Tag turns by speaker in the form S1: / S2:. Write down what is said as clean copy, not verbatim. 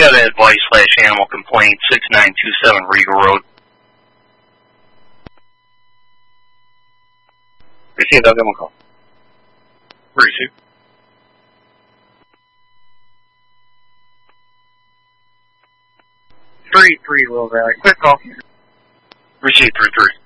S1: got an advice/animal complaint, 6927 Regal Road.
S2: Receive, I'll give him a call.
S1: Receive.
S2: Three, Will Valley. Quick call.
S1: Receive 3-3.